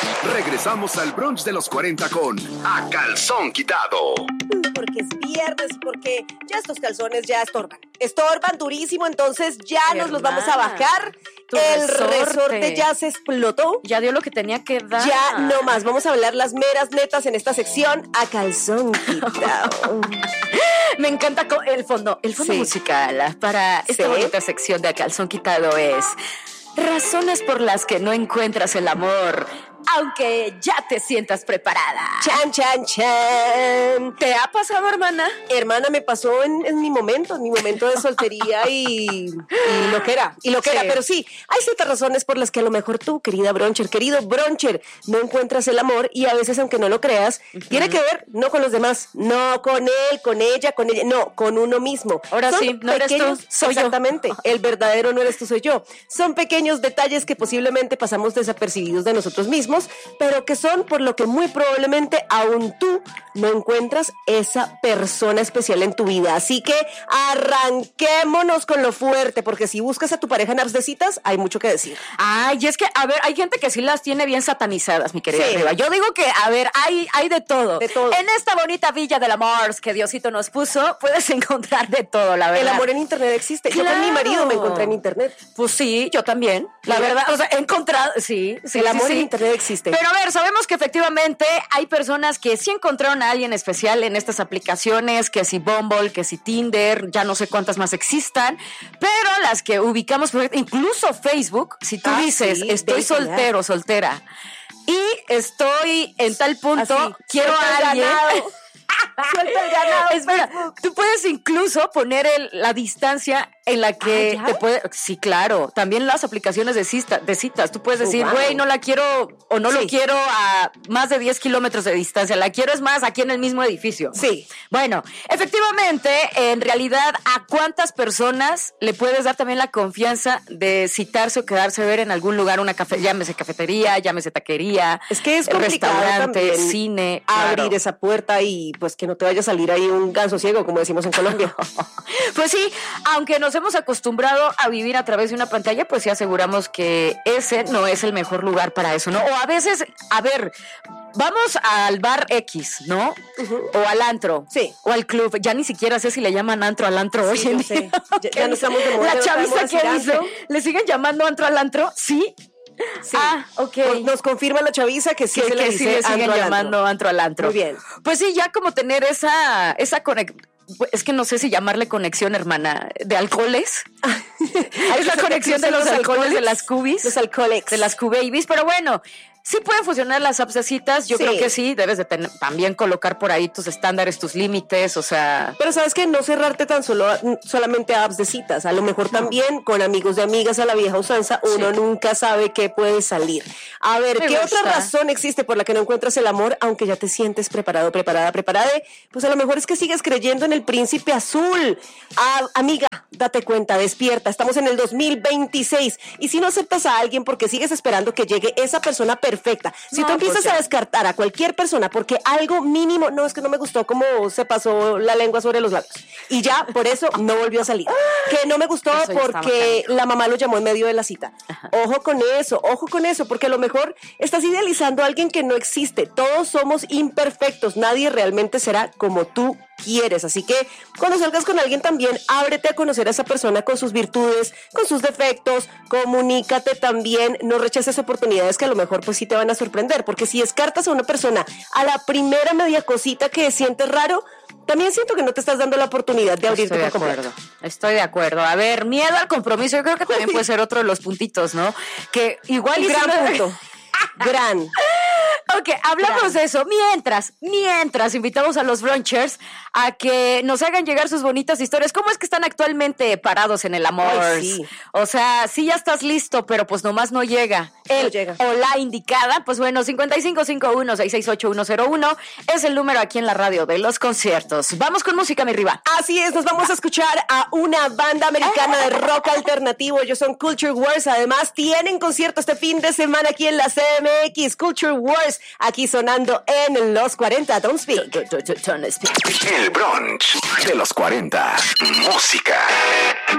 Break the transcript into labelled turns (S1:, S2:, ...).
S1: Regresamos al brunch de los 40 con A Calzón Quitado.
S2: Porque es viernes y porque ya estos calzones ya estorban. Estorban durísimo, entonces ya nos los vamos a bajar. El resorte ya se explotó.
S3: Ya dio lo que tenía que dar.
S2: Ya no más. Vamos a hablar las meras netas en esta sección A Calzón Quitado.
S3: Me encanta el fondo musical para esta bonita sección de A Calzón Quitado es razones por las que no encuentras el amor, aunque ya te sientas preparada.
S2: Chan, chan, chan.
S3: ¿Te ha pasado, hermana?
S2: Hermana, me pasó en mi momento de soltería y lo que era. Pero sí, hay ciertas razones por las que a lo mejor tú, querido broncher, no encuentras el amor y a veces, aunque no lo creas, tiene que ver no con los demás, no con él, con ella, no, con uno mismo.
S3: Ahora
S2: Son
S3: sí, no eres tú, soy
S2: exactamente,
S3: yo.
S2: El verdadero no eres tú, soy yo. Son pequeños detalles que posiblemente pasamos desapercibidos de nosotros mismos, pero que son por lo que muy probablemente aún tú no encuentras esa persona especial en tu vida. Así que arranquémonos con lo fuerte, porque si buscas a tu pareja en apps de citas, hay mucho que decir.
S3: Ay, y es que, a ver, hay gente que sí las tiene bien satanizadas, mi querida Riva. Yo digo que, a ver, hay de todo.
S2: De todo.
S3: En esta bonita villa del amor que Diosito nos puso, puedes encontrar de todo, la verdad.
S2: El amor en internet existe.
S3: Claro.
S2: Yo con mi marido me encontré en internet.
S3: Pues sí, yo también. La verdad, o sea, he encontrado, sí.
S2: El amor en internet existe.
S3: Pero a ver, sabemos que efectivamente hay personas que sí encontraron a alguien especial en estas aplicaciones, que si Bumble, que si Tinder, ya no sé cuántas más existan, pero las que ubicamos, incluso Facebook, si tú dices, estoy soltero, soltera, y estoy en tal punto,
S2: así,
S3: quiero a alguien...
S2: Suelta el ganado.
S3: Espera, tú puedes incluso poner la distancia en la que te puede... Sí, claro. También las aplicaciones de citas. Tú puedes decir, güey, no la quiero o no lo quiero a más de 10 kilómetros de distancia. La quiero, es más, aquí en el mismo edificio.
S2: Sí.
S3: Bueno, efectivamente, en realidad, ¿a cuántas personas le puedes dar también la confianza de citarse o quedarse a ver en algún lugar llámese cafetería, llámese taquería,
S2: es que es complicado
S3: restaurante,
S2: también
S3: cine,
S2: abrir esa puerta y pues que no te vaya a salir ahí un ganso ciego, como decimos en Colombia.
S3: Pues sí, aunque nos hemos acostumbrado a vivir a través de una pantalla, pues sí aseguramos que ese no es el mejor lugar para eso, ¿no? O a veces, a ver, vamos al bar X, ¿no? O al antro.
S2: Sí.
S3: O al club. Ya ni siquiera sé si le llaman antro al antro hoy en día.
S2: Ya no estamos de moda.
S3: La chaviza que dice, ¿le siguen llamando antro al antro? Sí.
S2: Sí.
S3: Ah, ok.
S2: Nos confirma la chaviza que sí,
S3: que sí le siguen llamando antro al antro.
S2: Muy bien.
S3: Pues sí, ya como tener esa conexión. Es que no sé si llamarle conexión, hermana, de alcoholes. Es la conexión de los alcoholes, de las cubis.
S2: Los alcoholes.
S3: De las Q-Babies, pero bueno, sí pueden funcionar las apps de citas. Yo creo que sí, debes de también colocar por ahí tus estándares, tus límites, o sea...
S2: Pero sabes que no cerrarte tan solamente a apps de citas. A lo mejor también con amigos de amigas a la vieja usanza, uno nunca sabe qué puede salir. A ver, ¿qué otra razón existe por la que no encuentras el amor, aunque ya te sientes preparado, preparada? Pues a lo mejor es que sigues creyendo en el príncipe azul. Amiga, date cuenta, despierta. Estamos en el 2026. Y si no aceptas a alguien porque sigues esperando que llegue esa persona perfecta, si tú empiezas a descartar a cualquier persona porque algo mínimo, no, es que no me gustó cómo se pasó la lengua sobre los labios y ya por eso no volvió a salir, que no me gustó porque la mamá lo llamó en medio de la cita. Ojo con eso, porque a lo mejor estás idealizando a alguien que no existe. Todos somos imperfectos, nadie realmente será como tú quieres, así que cuando salgas con alguien también ábrete a conocer a esa persona con sus virtudes, con sus defectos, comunícate también, no rechaces oportunidades que a lo mejor pues sí te van a sorprender, porque si descartas a una persona a la primera media cosita que sientes raro, también siento que no te estás dando la oportunidad de abrirte por completo.
S3: Estoy de acuerdo. A ver, miedo al compromiso, yo creo que también puede ser otro de los puntitos, ¿no? Que igual...
S2: Gran punto. Gran.
S3: Ok, hablamos de eso. Mientras invitamos a los brunchers a que nos hagan llegar sus bonitas historias. ¿Cómo es que están actualmente parados en el amor?
S2: Ay, sí.
S3: O sea, sí ya estás listo, pero pues nomás no llega. O la indicada, pues bueno, 5551-668-101 es el número aquí en la radio de los conciertos. Vamos con música, mi Riva.
S2: Así es, nos vamos a escuchar a una banda americana de rock alternativo. Ellos son Culture Wars. Además, tienen concierto este fin de semana aquí en la CMX. Culture Wars, aquí sonando en los 40. Don't speak.
S1: El brunch de los 40. Música.